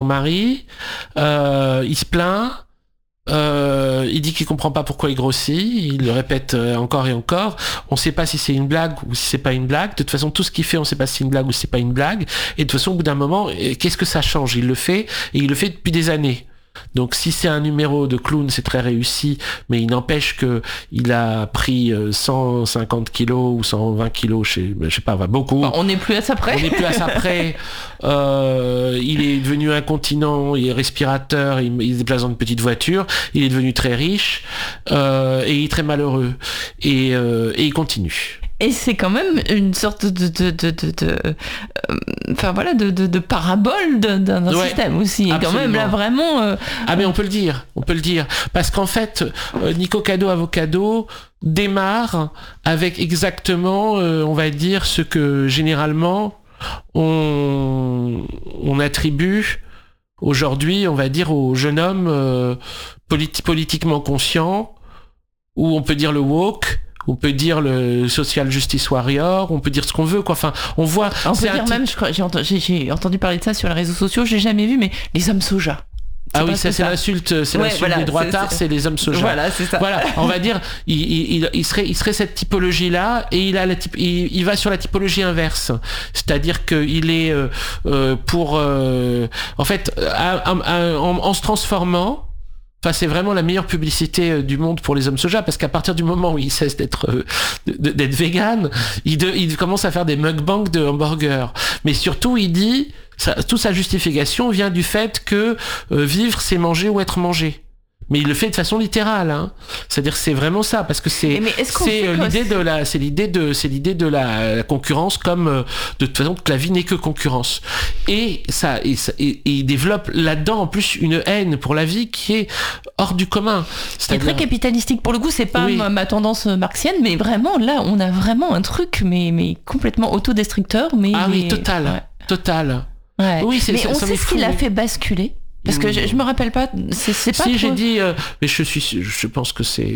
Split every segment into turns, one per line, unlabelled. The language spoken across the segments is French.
mari, il se plaint. Il dit qu'il comprend pas pourquoi il grossit, il le répète encore et encore. On sait pas si c'est une blague ou si c'est pas une blague. De toute façon, tout ce qu'il fait, on sait pas si c'est une blague ou si c'est pas une blague. Et de toute façon, au bout d'un moment, qu'est-ce que ça change ? Il le fait, et il le fait depuis des années. Donc si c'est un numéro de clown, c'est très réussi, mais il n'empêche que il a pris 150 kilos ou 120 kilos, je sais pas, beaucoup.
On n'est plus à ça près.
On n'est plus à ça près. Il est devenu incontinent, il est respirateur, il se déplace dans une petite voiture, il est devenu très riche, et il est très malheureux. Et il continue.
Et c'est quand même une sorte de parabole d'un système aussi.
Absolument.
Quand même là vraiment.
Ah mais on peut le dire, parce qu'en fait, Nico Cado Avocado démarre avec exactement, on va dire, ce que généralement on attribue aujourd'hui, on va dire, aux jeunes hommes politiquement conscients, ou on peut dire le woke. On peut dire le social justice warrior, on peut dire ce qu'on veut, quoi. Enfin, on voit.
On peut dire même, je crois, j'ai entendu parler de ça sur les réseaux sociaux, j'ai jamais vu, mais les hommes soja.
Ah oui, ça c'est l'insulte, l'insulte des droitards, c'est les hommes soja.
Voilà, c'est ça.
Voilà, on va dire, il serait cette typologie-là, et il va sur la typologie inverse, c'est-à-dire qu'il est en fait, en se transformant. Enfin, c'est vraiment la meilleure publicité du monde pour les hommes soja, parce qu'à partir du moment où il cesse d'être vegan, il commence à faire des mukbangs de hamburgers. Mais surtout, il dit, toute sa justification vient du fait que vivre, c'est manger ou être mangé. Mais il le fait de façon littérale, hein. C'est-à-dire que c'est vraiment ça, parce que c'est l'idée de la concurrence, comme de toute façon que la vie n'est que concurrence. Et il développe là-dedans en plus une haine pour la vie qui est hors du commun.
C'est très capitalistique. Pour le coup, c'est pas ma tendance marxienne, mais vraiment là, on a vraiment un truc, mais complètement autodestructeur.
Oui, total.
Ouais.
Oui,
mais on sait ce qui l'a fait basculer. Parce que je me rappelle pas, c'est pas.
Si j'ai dit, mais je pense que c'est.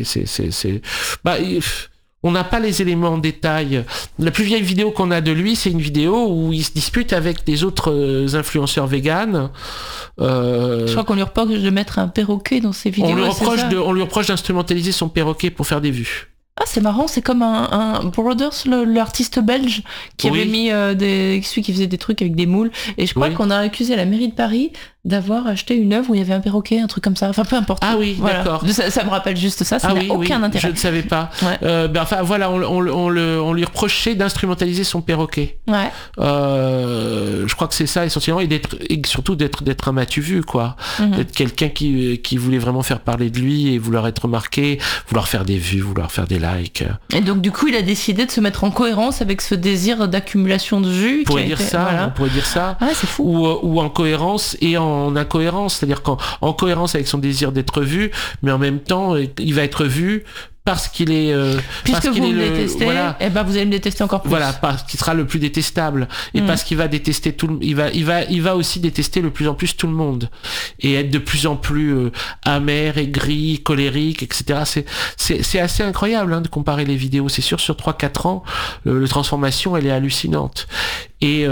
On n'a pas les éléments en détail. La plus vieille vidéo qu'on a de lui, c'est une vidéo où il se dispute avec des autres influenceurs véganes.
Je crois qu'on lui reproche de mettre un perroquet dans ses vidéos.
On lui reproche d'instrumentaliser son perroquet pour faire des vues.
Ah, c'est marrant, c'est comme un Brothers, l'artiste belge qui avait mis celui qui faisait des trucs avec des moules. Et je crois qu'on a accusé la mairie de Paris d'avoir acheté une œuvre où il y avait un perroquet, un truc comme ça. Enfin, peu importe.
Ah oui, voilà. D'accord.
Ça me rappelle juste ça, ça n'a aucun intérêt.
Je ne savais pas. Ouais. On lui reprochait d'instrumentaliser son perroquet.
Ouais.
Je crois que c'est ça essentiellement, et surtout d'être un matu-vu, quoi. Mm-hmm. D'être quelqu'un qui voulait vraiment faire parler de lui et vouloir être remarqué, vouloir faire des vues, vouloir faire des likes.
Et donc du coup, il a décidé de se mettre en cohérence avec ce désir d'accumulation de vues.
On pourrait dire ça.
Ah, c'est fou.
Ou en cohérence et en incohérence, c'est-à-dire qu'en cohérence avec son désir d'être vu, mais en même temps, il va être vu parce qu'il est
puisque vous me détestez, et ben vous allez me détester encore plus.
Voilà, parce qu'il sera le plus détestable, et parce qu'il va détester il va aussi détester de plus en plus tout le monde et être de plus en plus amer, aigri, colérique, etc. C'est assez incroyable de comparer les vidéos. C'est sûr, sur 3-4 ans, la transformation elle est hallucinante, et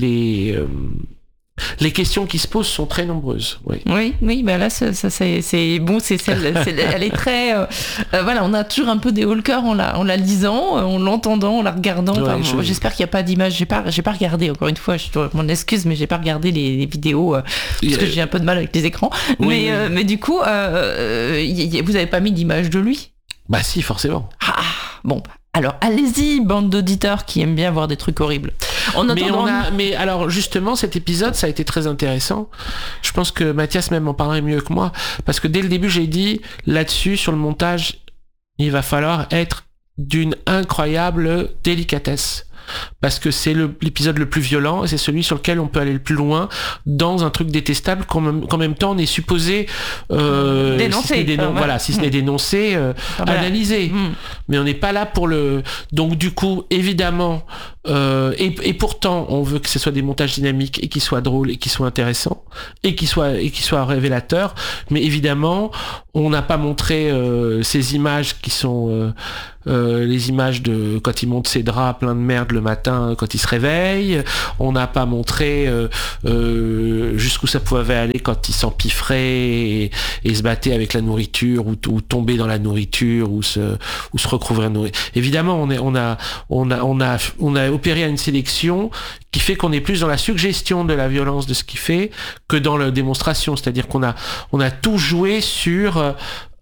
les questions qui se posent sont très nombreuses.
Oui, ben là, c'est bon, elle est très. Voilà, on a toujours un peu des hauts le cœur en la lisant, en l'entendant, en la regardant. J'espère qu'il n'y a pas d'image. J'ai pas regardé. Encore une fois, je dois m'en excuse, mais j'ai pas regardé les vidéos parce que j'ai un peu de mal avec les écrans. Oui. Mais du coup, vous avez pas mis d'image de lui ?
Bah si, forcément.
Bon. Alors, allez-y, bande d'auditeurs qui aiment bien voir des trucs horribles.
Mais alors, justement, cet épisode, ça a été très intéressant. Je pense que Mathias même en parlerait mieux que moi, parce que dès le début, j'ai dit, là-dessus, sur le montage, il va falloir être d'une incroyable délicatesse. Parce que c'est l'épisode le plus violent, et c'est celui sur lequel on peut aller le plus loin dans un truc détestable qu'en même temps on est supposé
dénoncer.
Si ce n'est dénoncer, analyser. Mais on n'est pas là pour le. Donc du coup, évidemment, et pourtant on veut que ce soit des montages dynamiques et qui soient drôles et qui soient intéressants et qui soient révélateurs. Mais évidemment, On n'a pas montré ces images qui sont les images de quand il monte ses draps pleins de merde le matin quand il se réveille. On n'a pas montré jusqu'où ça pouvait aller quand il s'empiffrait et se battait avec la nourriture ou tomber dans la nourriture ou se recouvrir de nourriture. Évidemment, on a opéré une sélection qui fait qu'on est plus dans la suggestion de la violence de ce qu'il fait que dans la démonstration. C'est-à-dire qu'on a tout joué sur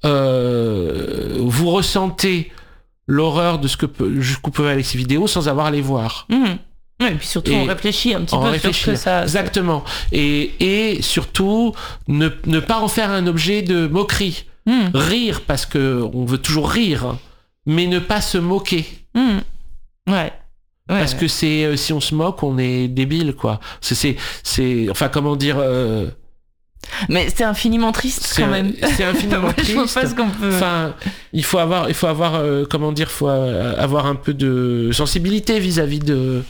vous ressentez l'horreur de jusqu'où peuvent aller ces vidéos sans avoir à les voir.
Ouais, et puis surtout on réfléchit un petit peu sur ce que ça...
Exactement. Et surtout ne pas en faire un objet de moquerie. Rire parce que on veut toujours rire, mais ne pas se moquer.
Ouais.
Parce que c'est si on se moque, on est débile, quoi. C'est enfin comment dire.
Mais c'est infiniment triste quand même.
C'est infiniment triste.
Je vois pas ce qu'on peut.
Enfin, il faut avoir comment dire, faut avoir un peu de sensibilité vis-à-vis de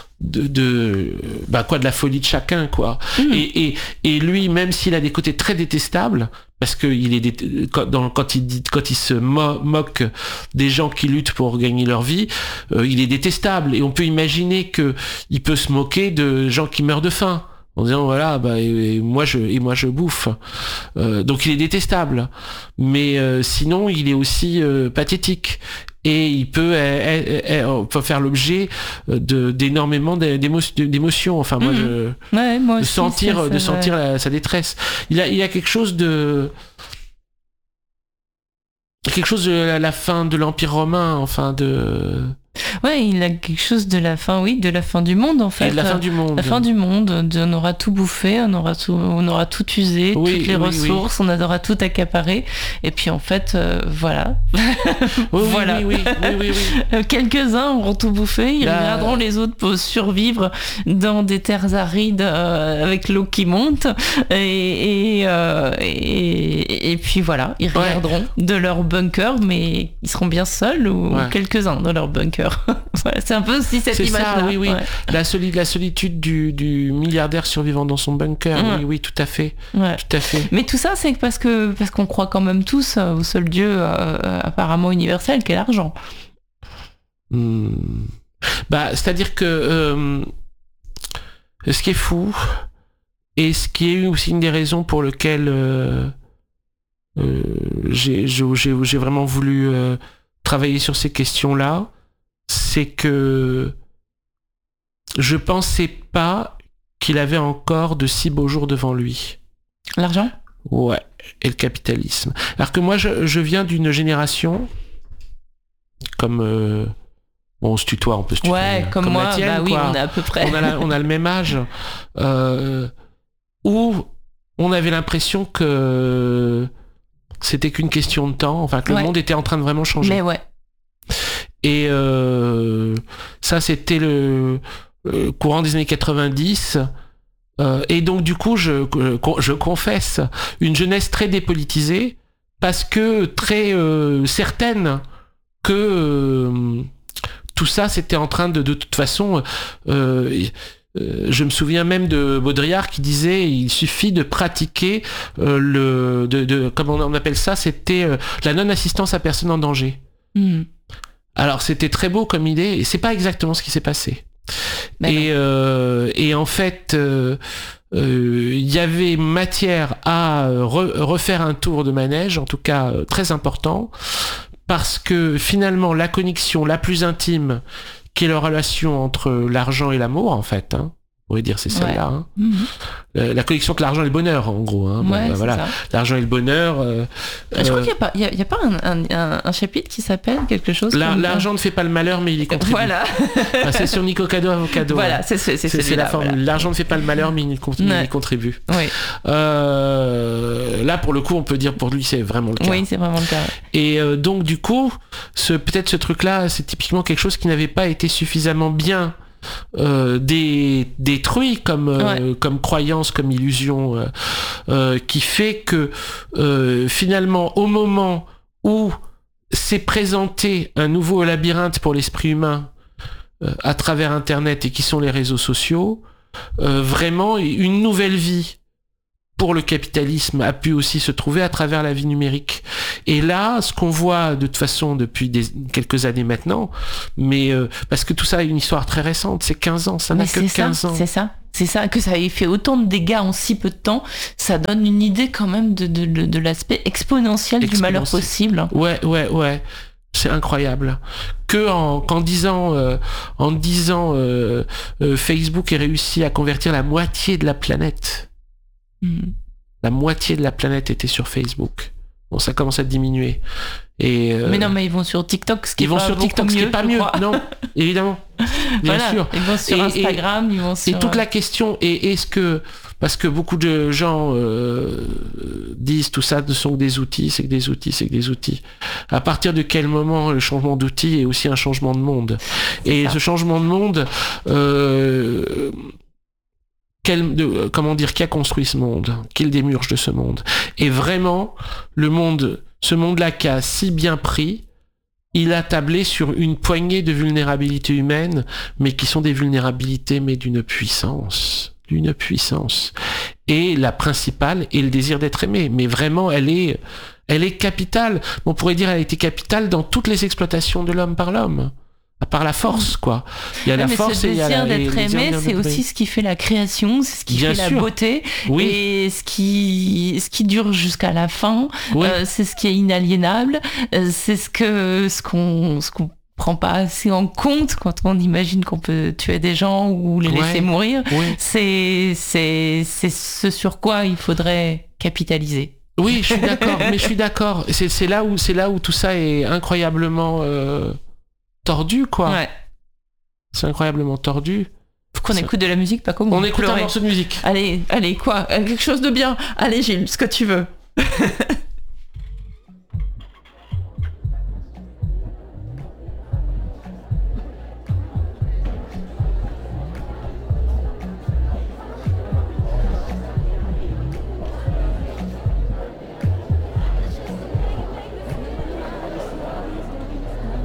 la folie de chacun, quoi. Et lui, même s'il a des côtés très détestables, parce que quand il se moque des gens qui luttent pour gagner leur vie, il est détestable. Et on peut imaginer que il peut se moquer de gens qui meurent de faim en disant voilà, et moi je bouffe. Donc il est détestable. Mais sinon il est aussi pathétique. Et il peut faire l'objet d'énormément d'émotions. Enfin, moi,
moi aussi,
de sentir sa détresse. Il y a quelque chose de la fin de l'Empire romain, enfin de.
Ouais, il a quelque chose de la fin du monde en fait.
Et de la fin du monde.
La fin du monde, on aura tout bouffé, on aura tout usé, toutes les ressources, on aura tout accaparé. Et puis en fait, voilà. Voilà. Oui. Quelques-uns auront tout bouffé, ils regarderont les autres pour survivre dans des terres arides avec l'eau qui monte. Et puis voilà, ils regarderont de leur bunker, mais ils seront bien seuls ou quelques-uns dans leur bunker. Voilà, c'est un peu aussi cette image-là.
Ça, oui. Ouais. La solitude du milliardaire survivant dans son bunker. Oui, tout à fait.
Ouais.
Tout à fait.
Mais tout ça, c'est parce qu'on croit quand même tous au seul Dieu apparemment universel, qu'est l'argent.
C'est-à-dire que ce qui est fou, et ce qui est aussi une des raisons pour lesquelles j'ai vraiment voulu travailler sur ces questions-là, c'est que je pensais pas qu'il avait encore de si beaux jours devant lui.
L'argent ?
Ouais, et le capitalisme. Alors que moi, je viens d'une génération, comme... on se tutoie, on peut se tutoyer.
Ouais, comme moi,
tienne,
oui, on est à peu près.
On a le même âge, où on avait l'impression que c'était qu'une question de temps, enfin que le monde était en train de vraiment changer.
Mais ouais.
Et ça, c'était le courant des années 90. Et donc, du coup, je confesse une jeunesse très dépolitisée, parce que très certaine que tout ça, c'était en train de toute façon... je me souviens même de Baudrillard qui disait il suffit de pratiquer comment on appelle ça, c'était la non-assistance à personne en danger. Alors c'était très beau comme idée et c'est pas exactement ce qui s'est passé. Et en fait il y avait matière à refaire un tour de manège, en tout cas très important, parce que finalement la connexion la plus intime, qui est la relation entre l'argent et l'amour, en fait, on pourrait dire c'est celle-là. La connexion entre l'argent et le bonheur, en gros. Voilà. L'argent et le bonheur.
Je crois qu'il n'y a pas un chapitre qui s'appelle quelque chose comme...
L'argent ne fait pas le malheur, mais il y contribue.
Voilà.
C'est sur Nico Cado Avocado.
Voilà, c'est
la formule. Voilà. L'argent ne fait pas le malheur, mais il y contribue.
Oui.
Là, pour le coup, on peut dire pour lui, c'est vraiment le cas.
Oui, c'est vraiment le cas.
Et donc, du coup, peut-être ce truc-là, c'est typiquement quelque chose qui n'avait pas été suffisamment bien détruit comme croyance, comme illusion, qui fait que finalement au moment où s'est présenté un nouveau labyrinthe pour l'esprit humain à travers Internet et qui sont les réseaux sociaux, vraiment une nouvelle vie pour le capitalisme a pu aussi se trouver à travers la vie numérique. Et là, ce qu'on voit de toute façon depuis quelques années maintenant, mais parce que tout ça a une histoire très récente, c'est 15 ans, ça n'a que 15 ans.
C'est ça, que ça ait fait autant de dégâts en si peu de temps, ça donne une idée quand même de l'aspect exponentiel du malheur possible.
Ouais. C'est incroyable. Qu'en 10 ans, Facebook ait réussi à convertir la moitié de la planète. La moitié de la planète était sur Facebook. Bon, ça commence à diminuer.
Mais non, mais ils vont sur TikTok, ce qui
est pas mieux. Non, évidemment. Bien sûr.
Ils vont sur Instagram, ils vont sur...
Et toute la question est, est-ce que... Parce que beaucoup de gens disent tout ça ne sont que des outils, c'est que des outils. À partir de quel moment le changement d'outil est aussi un changement de monde ? Et ce changement de monde... qui a construit ce monde, qui est le démiurge de ce monde. Et vraiment, ce monde-là qui a si bien pris, il a tablé sur une poignée de vulnérabilités humaines, mais qui sont des vulnérabilités, mais d'une puissance. Et la principale est le désir d'être aimé. Mais vraiment, elle est capitale. On pourrait dire qu'elle a été capitale dans toutes les exploitations de l'homme par l'homme. À part la force, quoi. Il y a la force et il y a
le désir d'être aimé, c'est aussi ce qui fait la création, c'est ce qui fait la beauté, et ce qui dure jusqu'à la fin. C'est ce qui est inaliénable. C'est ce qu'on prend pas assez en compte quand on imagine qu'on peut tuer des gens ou les laisser mourir. C'est ce sur quoi il faudrait capitaliser.
Oui, je suis d'accord. C'est là où tout ça est incroyablement tordu, quoi. Ouais. C'est incroyablement tordu.
Faut qu'on écoute de la musique, pas comme
on écoute un morceau de musique.
Allez, quoi ? Quelque chose de bien. Allez, Gilles, ce que tu veux.